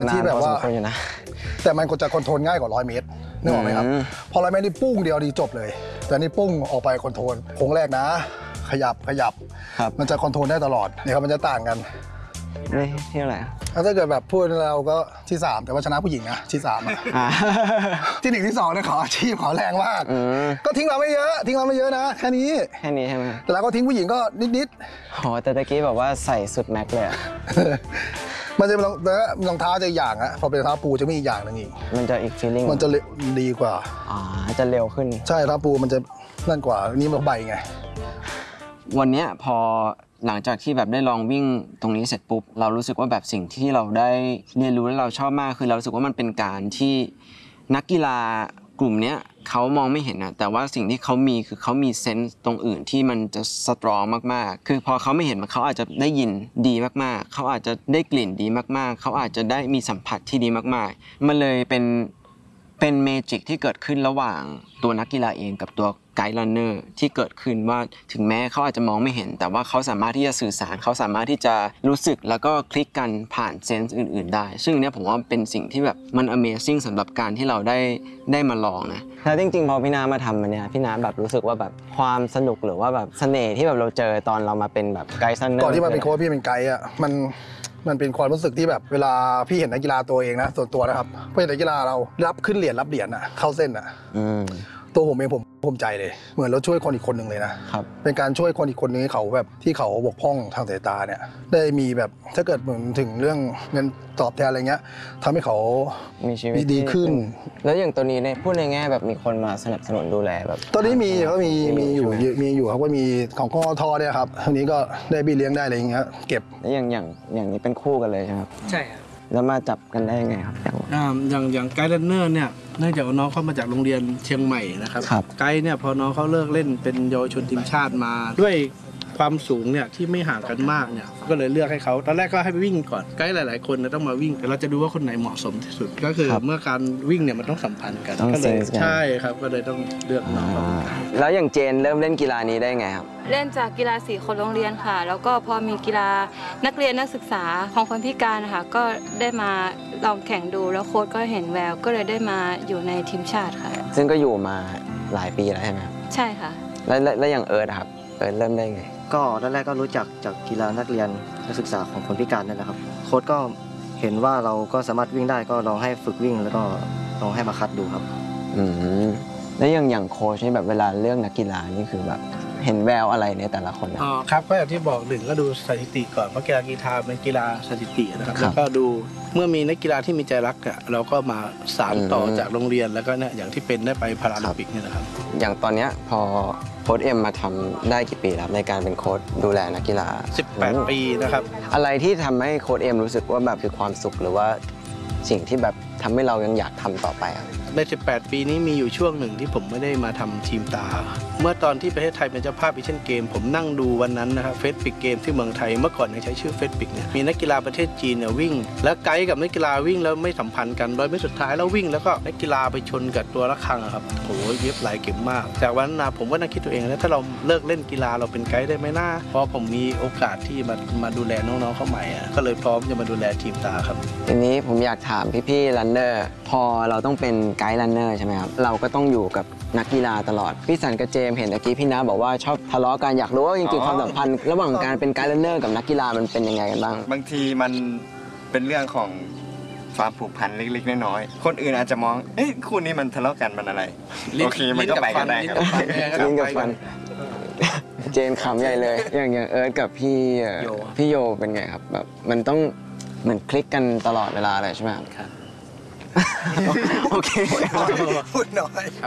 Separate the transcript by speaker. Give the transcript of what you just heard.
Speaker 1: ที่แบบว่าแต่มันก็จะคอนโทรลง่ายกว่า100 เมตรนึกออกไหมครับพอ100 เมตรนี่ปุ้งเดียวดีจบเลยแต่นี่ปุ้งออกไปคอนโทรลโค้งแรกนะขยับมันจะคอนโทรลได้ตลอดนี่ครับมันจะต่างกัน
Speaker 2: นี่ที่เท่าไหร่
Speaker 1: ถ้าเกิดแบบพูดเราก็ที่3แต่ว่าชนะผู้หญิงนะที่3ที่1ที่2เนี่ยขออาชีพขอแรงมากก็ทิ้งเราไม่เยอะนะแค่นี้
Speaker 2: ใช่ไหม
Speaker 1: แต่เราก็ทิ้งผู้หญิงก็นิด
Speaker 2: อ๋อแต่ตะกี้แบบว่าใส่สุดแม็กเลย
Speaker 1: มันจะรองเท้าจะอย่างอะพอเป็นรองเท้าปูจะมีอีกอย่างนึงอีก
Speaker 2: มันจะอีกฟีลลิ่ง
Speaker 1: มันจะดีกว่า
Speaker 2: จะเร็วขึ้น
Speaker 1: ใช่รองเท้าปูมันจะนั่นกว่านี่มันใบไง
Speaker 2: วันนี้พอหลังจากที่แบบได้ลองวิ่งตรงนี้เสร็จปุ๊บเรารู้สึกว่าแบบสิ่งที่เราได้เรียนรู้และเราชอบมากคือเรารู้สึกว่ามันเป็นการที่นักกีฬากลุ่มนี้เขามองไม่เห็นนะแต่ว่าสิ่งที่เขามีคือเขามีเซนส์ตรงอื่นที่มันจะสตรองมากๆคือพอเขาไม่เห็นมันเขาอาจจะได้ยินดีมากๆเขาอาจจะได้กลิ่นดีมากๆเขาอาจจะได้มีสัมผัสที่ดีมากๆมันเลยเป็นเมจิกที่เกิดขึ้นระหว่างตัวนักกีฬาเองกับตัวไกด์รันเนอร์ที่เกิดขึ้นว่าถึงแม้เขาอาจจะมองไม่เห็นแต่ว่าเขาสามารถที่จะสื่อสารเขาสามารถที่จะรู้สึกแล้วก็คลิกกันผ่านเซนส์อื่นๆได้ซึ่งเนี่ยผมว่าเป็นสิ่งที่แบบมัน Amazing สำหรับการที่เราได้มาลองนะแล้วจริงๆพอพี่น้ามาทำมันเนี่ยพี่น้าแบบรู้สึกว่าแบบความสนุกหรือว่าแบบเสน่ห์ที่แบบเราเจอตอนเรามาเป็นแบบไกด์รันเนอร์
Speaker 1: ก่อนที่มาเป็นโค้ชพี่เป็นไกด์อ่ะมันเป็นความรู้สึกที่แบบเวลาพี่เห็นนักกีฬาตัวเองนะส่วนตัวนะครับเพื่อนนักกีฬาเรารับขึ้นเหรียญรับเหรียญอ่ะเข้าเส้นอ่ะตัวผมเองผมภูมิใจเลยเหมือนเราช่วยคนอีกคนหนึ่งเลยนะครับเป็นการช่วยคนอีกคนนึงให้เขาแบบที่เขาบกพร่องทางสายตาเนี่ยได้มีแบบถ้าเกิดเหมือนถึงเรื่องเงินตอบแทนอะไรเงี้ยทำให้เขา
Speaker 2: มีชีวิต
Speaker 1: ดีขึ้น
Speaker 2: แล้วอย่างตัวนี้เนี่ยพูดในแง่แบบมีคนมาสนับสนุนดูแลแบบ
Speaker 1: ตอนนี้มีอยู่ครับว่ามีของกทเนี่ยครับทีนี้ก็ได้บี้เลี้ยงได้อะไรอย่างเงี้ยเก็บ
Speaker 2: แล้วอย่างนี้เป็นคู่กันเลยใช่ไหมครับ
Speaker 3: ใช่ครับ
Speaker 2: แล้วมาจับกันได้ไงครับ
Speaker 3: อย่างไกด์รันเนอร์เนี่ยเนื่องจากน้องเขามาจากโรงเรียนเชียงใหม่นะครับไกด์เนี่ยพอน้องเขาเลิกเล่นเป็นเยาวชนทีมชาติมาด้วยความสูงเนี่ยที่ไม่ห่างกันมากเนี่ยก็เลยเลือกให้เขาตอนแรกก็ให้ไปวิ่งก่อนไกด์หลายๆคนต้องมาวิ่งแต่เราจะดูว่าคนไหนเหมาะสมที่สุดก็คือเมื่อการวิ่งเนี่ยมันต้องสัมพันธ์กันก็เลยใช่ครับก็เลยต้องเลือกน้อง
Speaker 2: แล้วอย่างเจนเริ่มเล่นกีฬานี้ได้ไงครับ
Speaker 4: เล่นจากกีฬาสีคนโรงเรียนค่ะแล้วก็พอมีกีฬานักเรียนนักศึกษาของคนพิการค่ะก็ได้มาลองแข่งดูแล้วโค้ชก็เห็นแววก็เลยได้มาอยู่ในทีมชาติค่ะ
Speaker 2: ซึ่งก็อยู่มาหลายปีแล้วใช่ไหมครับ
Speaker 4: ใช่ค่ะ
Speaker 2: แล้วอย่างเอิร์ธครับเอิร์ธเริ่มได้ไง
Speaker 5: ก็แรกๆก็รู้จักจากกีฬานักเรียนนักศึกษาของคนพิการนั่นแหละครับโค้ชก็เห็นว่าเราก็สามารถวิ่งได้ก็ลองให้ฝึกวิ่งแล้วก็ลองให้มาคัดดูครับ
Speaker 2: แล้วอย่างโค้ชนี่แบบเวลาเลือกนักกีฬานี่คือแบบเห็นแววอะไรในแต่ละคน
Speaker 3: ครับก็อย่างที่บอกหนึ่งก็ดูสถิติก่อนเพราะกีฬากีฬาเป็นกีฬาสถิตินะครับแล้วก็ดูเมื่อมีนักกีฬาที่มีใจรักเราก็มาสานต่อจากโรงเรียนแล้วก็เนี่ยอย่างที่เป็นได้ไปพาราลิมปิกเนี่ยนะครับ
Speaker 2: อย่างตอนนี้พอโค้ชเอ็มมาทำได้กี่ปีแล้วในการเป็นโค้ชดูแลนักกีฬา
Speaker 3: 18 ปีนะครับ
Speaker 2: อะไรที่ทำให้โค้ชเอ็มรู้สึกว่าแบบคือความสุขหรือว่าสิ่งที่แบบทำให้เรายังอยากทำต่อไป
Speaker 3: ใน18 ปีนี้มีอยู่ช่วงหนึ่งที่ผมไม่ได้มาทำทีมตาเมื่อตอนที่ประเทศไทยเป็นเจ้าภาพเอเชียนเกมผมนั่งดูวันนั้นนะครับเฟสปิกเกมที่เมืองไทยเมื่อก่อนยังใช้ชื่อเฟสปิกเนี่ยมีนักกีฬาประเทศจีนเนี่ยวิ่งแล้วไกด์กับนักกีฬาวิ่งแล้วไม่สัมพันธ์กันโดยไม่สุดท้ายแล้ววิ่งแล้วก็นักกีฬาไปชนกับตัวระฆังครับโอ้โหเย็บหลายเข็มมากจากวันนั้นผมก็นั่งคิดตัวเองแล้วถ้าเราเลิกเล่นกีฬาเราเป็นไกด์ได้ไหมนะพอผมมีโอกาสที่มาดูแลน้องๆเข้าใหม่ก็เลยพร้อมจะมาดูแลทีมตาครับ
Speaker 2: ทีนี้ผมอยากถามพี่ๆรันเนอร์พอเราต้องเป็นไกด์รันเนอร์ใช่ไหมครับเราก็ต้องอยู่กับนักกีฬาตลอดพี่สันกับเจมเห็นเมื่อกี้พี่น้าบอกว่าชอบทะเลาะกันอยากรู้ว่าจริงๆความสัมพันธ์ระหว่างการเป็นไกด์รันเนอร์กับนักกีฬามันเป็นยังไงกันบ้าง
Speaker 6: บางทีมันเป็นเรื่องของความผูกพันเล็กๆน้อยๆคนอื่นอาจจะมองเอ้ยคู่นี้มันทะเลาะกันมันอะไรโอเคมันก็ไปกันได้ครับ
Speaker 2: ลิ้นกับฟันเจนขำใหญ่เลยอย่างเอิร์ธกับพี่โยเป็นไงครับแบบมันต้องเหมือนคลิกกันตลอดเวลาเลยใช่ไหมครับโอเค
Speaker 1: พูดน้อย